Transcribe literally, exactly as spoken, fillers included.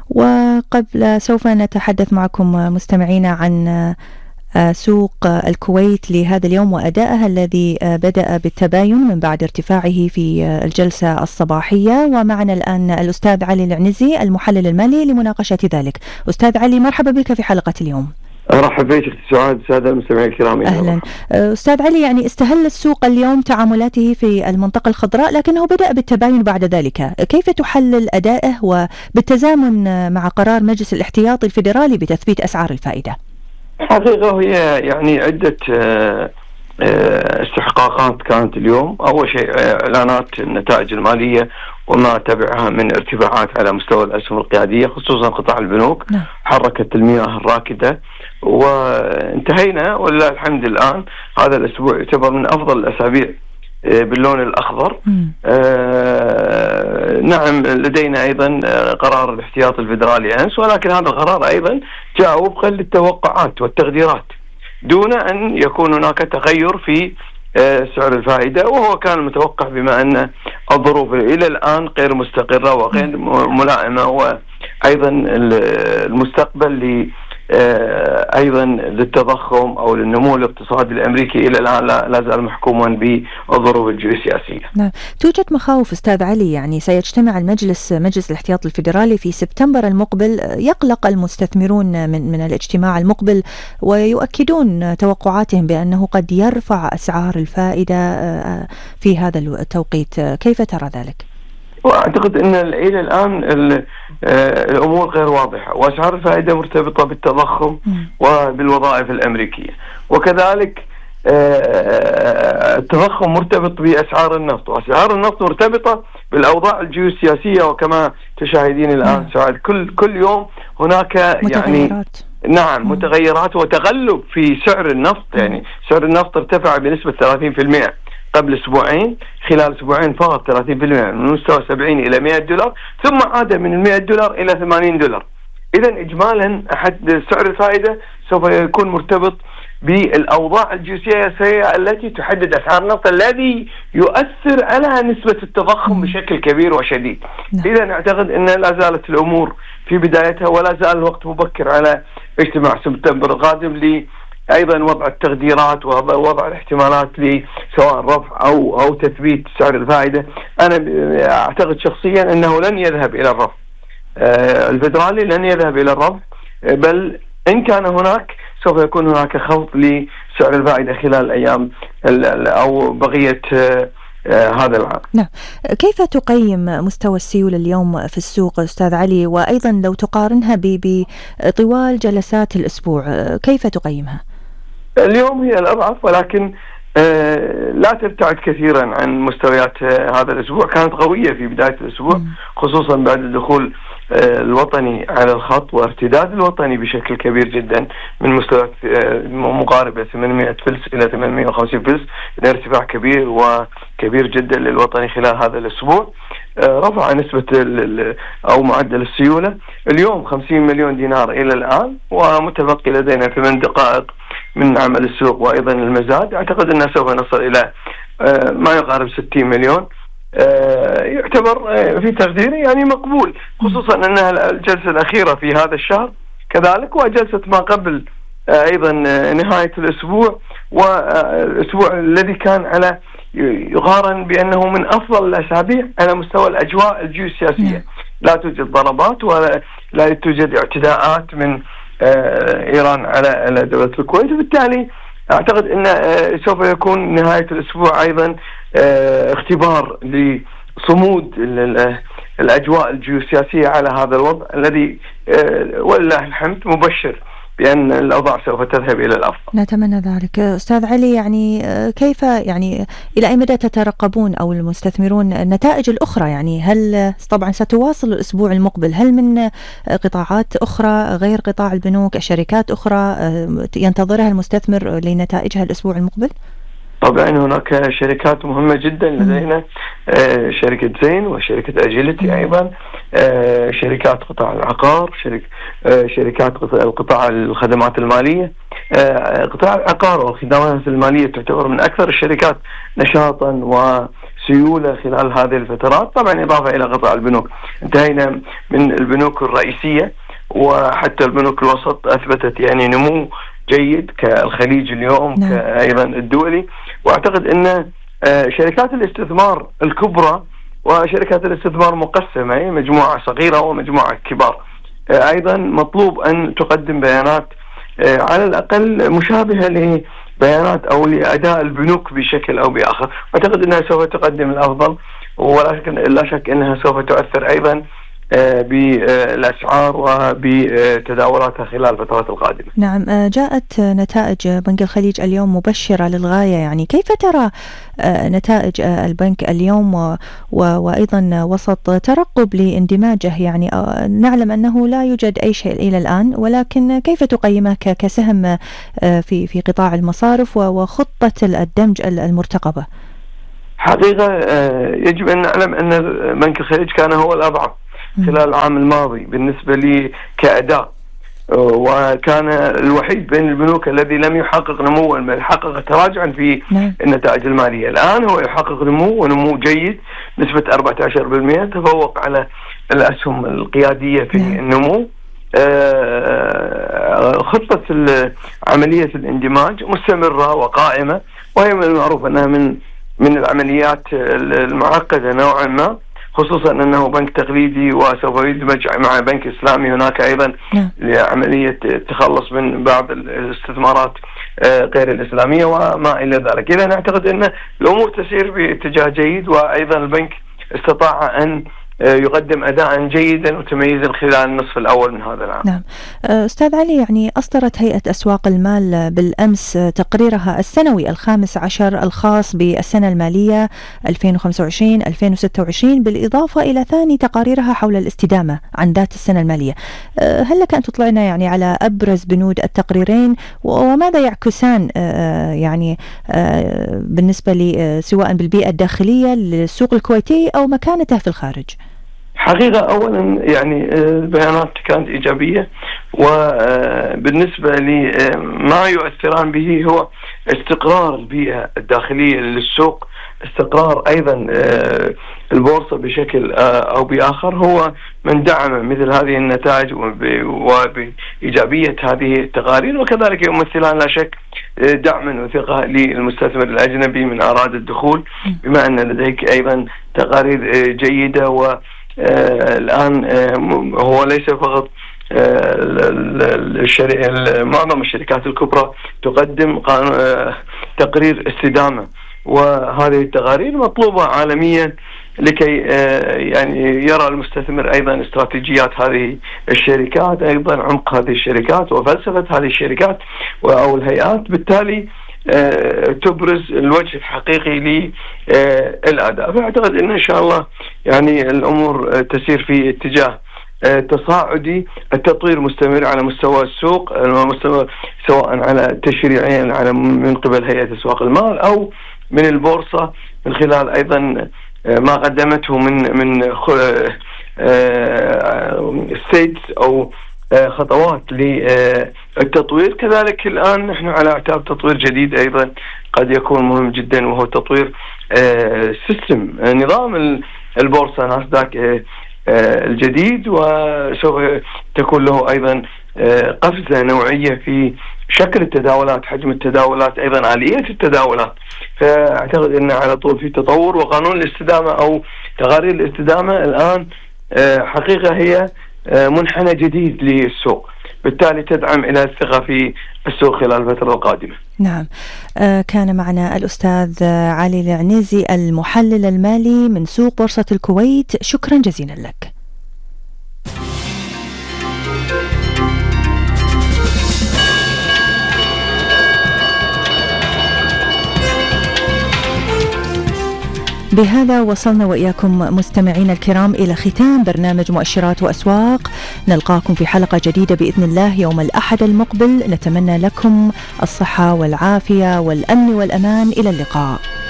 وقبل سوف نتحدث معكم مستمعينا عن سوق الكويت لهذا اليوم وأدائها الذي بدأ بالتباين من بعد ارتفاعه في الجلسة الصباحية. ومعنا الآن الأستاذ علي العنزي المحلل المالي لمناقشة ذلك. أستاذ علي، مرحبا بك في حلقة اليوم. أرحب بك أختي سعاد، السادة المستمعين الكرام. أهلا أستاذ علي. يعني استهل السوق اليوم تعاملاته في المنطقة الخضراء لكنه بدأ بالتباين بعد ذلك، كيف تحلل أدائه وبالتزامن مع قرار مجلس الاحتياطي الفيدرالي بتثبيت أسعار الفائدة؟ حقيقة هي يعني عدة استحقاقات كانت اليوم. أول شيء إعلانات النتائج المالية وما تبعها من ارتفاعات على مستوى الأسهم القيادية خصوصا قطاع البنوك. نعم. حركت المياه الراكدة وانتهينا ولله الحمد. الآن هذا الأسبوع يعتبر من أفضل الأسابيع باللون الأخضر. آه نعم، لدينا أيضا قرار الاحتياط الفيدرالي أمس، ولكن هذا القرار أيضا جاء وفقا للتوقعات والتقديرات دون أن يكون هناك تغير في آه سعر الفائدة، وهو كان متوقع بما أن الظروف إلى الآن غير مستقرة وغير ملائمة، وأيضا المستقبل ل أيضا للتضخم أو للنمو الاقتصادي الأمريكي إلى الآن لا زال محكوما بالظروف الجيوسياسية. نعم. توجد مخاوف أستاذ علي، يعني سيجتمع المجلس مجلس الاحتياط الفيدرالي في سبتمبر المقبل، يقلق المستثمرون من من الاجتماع المقبل ويؤكدون توقعاتهم بأنه قد يرفع أسعار الفائدة في هذا التوقيت، كيف ترى ذلك؟ وأعتقد أن إلى الآن الأمور غير واضحة، وأسعار الفائدة مرتبطة بالتضخم وبالوظائف الأمريكية، وكذلك التضخم مرتبط بأسعار النفط، وأسعار النفط مرتبطة بالأوضاع الجيوسياسية. وكما تشاهدين الآن سعاد كل كل يوم هناك متغيرات. يعني نعم متغيرات وتغلب في سعر النفط. يعني سعر النفط ارتفع بنسبة ثلاثين بالمئة قبل أسبوعين، خلال أسبوعين فقط ثلاثين بالمئة من مستوى سبعين إلى مئة دولار، ثم عاد من المئة دولار إلى ثمانين دولار. إذن إجمالا أحد سعر الفائدة سوف يكون مرتبط بالأوضاع الجيوسياسية التي تحدد أسعار النفط الذي يؤثر على نسبة التضخم بشكل كبير وشديد. إذن أعتقد أن لا زالت الأمور في بدايتها ولا زال الوقت مبكر على اجتماع سبتمبر القادم لي أيضا وضع التقديرات ووضع الاحتمالات لسواء رفع أو أو تثبيت سعر الفائدة. أنا أعتقد شخصيا أنه لن يذهب إلى الرفع. آه الفيدرالي لن يذهب إلى الرفع، بل إن كان هناك سوف يكون هناك خفض لسعر الفائدة خلال الأيام أو بقية آه آه هذا العام. نعم. كيف تقيم مستوى السيولة اليوم في السوق أستاذ علي، وأيضا لو تقارنها بطوال جلسات الأسبوع كيف تقيمها؟ اليوم هي الأضعف، ولكن آه لا تبتعد كثيرا عن مستويات آه هذا الأسبوع. كانت قوية في بداية الأسبوع خصوصا بعد الدخول آه الوطني على الخط وارتداد الوطني بشكل كبير جدا من مستويات آه مقاربة ثمانمئة فلس إلى ثمانمئة وخمسين فلس، ارتفاع كبير وكبير جدا للوطني خلال هذا الأسبوع. آه رفع نسبة أو معدل السيولة اليوم خمسين مليون دينار إلى الآن، ومتبقي لدينا ثمان دقائق من عمل السوق وأيضا المزاد. أعتقد أنه سوف نصل إلى ما يقارب ستين مليون. يعتبر في تقديري يعني مقبول، خصوصا أنها الجلسة الأخيرة في هذا الشهر كذلك، وجلسة ما قبل أيضا نهاية الأسبوع، والأسبوع الذي كان على يقارن بأنه من أفضل الأسابيع على مستوى الأجواء الجيوسياسية. لا توجد ضربات ولا لا توجد اعتداءات من إيران على دولة الكويت، وبالتالي أعتقد أن سوف يكون نهاية الأسبوع أيضا اختبار لصمود الأجواء الجيوسياسية على هذا الوضع الذي ولله الحمد مبشر بأن الأوضاع سوف تذهب إلى الأفضل. نتمنى ذلك. أستاذ علي، يعني كيف يعني إلى أي مدى تترقبون أو المستثمرون النتائج الأخرى؟ يعني هل طبعا ستواصل الأسبوع المقبل، هل من قطاعات أخرى غير قطاع البنوك شركات أخرى ينتظرها المستثمر لنتائجها الأسبوع المقبل؟ طبعا هناك شركات مهمة جدا لدينا، آه شركة زين وشركة أجيلتي، أيضا آه شركات قطاع العقار، شرك آه شركات قطاع الخدمات المالية. آه قطاع العقار والخدمات المالية تعتبر من أكثر الشركات نشاطا وسيولة خلال هذه الفترات، طبعا إضافة إلى قطاع البنوك. انتهينا من البنوك الرئيسية، وحتى البنوك الوسط أثبتت يعني نمو جيد كالخليج اليوم. نعم. أيضا الدولي. وأعتقد أن شركات الاستثمار الكبرى وشركات الاستثمار مقسمة، مجموعة صغيرة ومجموعة كبار، أيضا مطلوب أن تقدم بيانات على الأقل مشابهة لبيانات أو لأداء البنوك بشكل أو بآخر. أعتقد أنها سوف تقدم الأفضل، ولا شك لا شك أنها سوف تؤثر أيضا بالأسعار وبتداولاتها خلال الفترات القادمة. نعم، جاءت نتائج بنك الخليج اليوم مبشرة للغاية، يعني كيف ترى نتائج البنك اليوم وأيضا وسط ترقب لاندماجه؟ يعني نعلم أنه لا يوجد أي شيء إلى الآن، ولكن كيف تقيمه كسهم في في قطاع المصارف وخطة الدمج المرتقبة؟ حقيقة يجب أن نعلم أن بنك الخليج كان هو الأضعف خلال العام الماضي بالنسبة لي كأداء، وكان الوحيد بين البنوك الذي لم يحقق نمو، حقق تراجعا في النتائج المالية. الآن هو يحقق نمو ونمو جيد نسبة أربعة عشر بالمئة، تفوق على الأسهم القيادية في النمو. خطة عملية الاندماج مستمرة وقائمة، وهي من المعروف أنها من من العمليات المعقدة نوعا ما، خصوصا أنه بنك تقليدي وسوف يدمج مع بنك إسلامي. هناك أيضا لعملية التخلص من بعض الاستثمارات غير الإسلامية وما إلى ذلك. إذا نعتقد أن الأمور تسير باتجاه جيد، وأيضا البنك استطاع أن يقدم أداء جيدا وتميزا خلال النصف الأول من هذا العام. نعم. أستاذ علي، يعني أصدرت هيئة أسواق المال بالأمس تقريرها السنوي الخامس عشر الخاص بالسنة المالية ألفين وخمسة وعشرين ألفين وستة وعشرين، بالإضافة إلى ثاني تقاريرها حول الاستدامة عن ذات السنة المالية. هل لك أن تطلعنا يعني على أبرز بنود التقريرين، وماذا يعكسان يعني بالنسبة لي سواء بالبيئة الداخلية للسوق الكويتي أو مكانته في الخارج؟ حقيقة أولا يعني البيانات كانت إيجابية، وبالنسبة لما يؤثران به هو استقرار البيئة الداخلية للسوق، استقرار أيضا البورصة بشكل أو بآخر هو من دعم مثل هذه النتائج وبإيجابية هذه التقارير، وكذلك يمثلان لا شك دعما وثقة للمستثمر الأجنبي من أراد الدخول، بما أن لديك أيضا تقارير جيدة. و آه الآن آه هو ليس فقط آه معظم الشركات الكبرى تقدم آه تقرير استدامة، وهذه التقارير مطلوبة عالميا لكي آه يعني يرى المستثمر أيضا استراتيجيات هذه الشركات، أيضا عمق هذه الشركات وفلسفة هذه الشركات أو الهيئات، بالتالي آه تبرز الوجه الحقيقي للأداء. فأعتقد أن إن شاء الله يعني الأمور آه تسير في اتجاه آه تصاعدي، التطوير مستمر على مستوى السوق، مستوى سواء على تشريعيا على من قبل هيئة أسواق المال أو من البورصة من خلال أيضا آه ما قدمته من من ستيتس آه أو خطوات للتطوير. كذلك الآن نحن على أعتاب تطوير جديد أيضا قد يكون مهم جدا، وهو تطوير سيستم نظام البورصة ناسداك الجديد، وسوف تكون له أيضا قفزة نوعية في شكل التداولات، حجم التداولات، أيضا آلية التداولات. فأعتقد أن على طول في تطور، وقانون الاستدامة أو تقارير الاستدامة الآن حقيقة هي منحنى جديد للسوق، بالتالي تدعم إلى الثقة في السوق خلال الفترة القادمة. نعم. آه كان معنا الأستاذ علي العنيزي المحلل المالي من سوق بورصة الكويت، شكرا جزيلا لك. بهذا وصلنا وإياكم مستمعين الكرام إلى ختام برنامج مؤشرات وأسواق. نلقاكم في حلقة جديدة بإذن الله يوم الأحد المقبل. نتمنى لكم الصحة والعافية والأمن والأمان. إلى اللقاء.